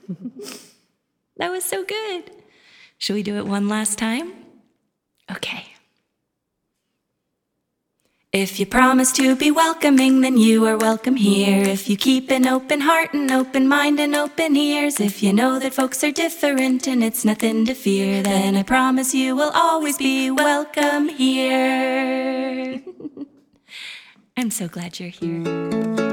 That was so good. Shall we do it one last time? Okay. If you promise to be welcoming, then you are welcome here. If you keep an open heart and open mind and open ears, if you know that folks are different and it's nothing to fear, then I promise you will always be welcome here. I'm so glad you're here.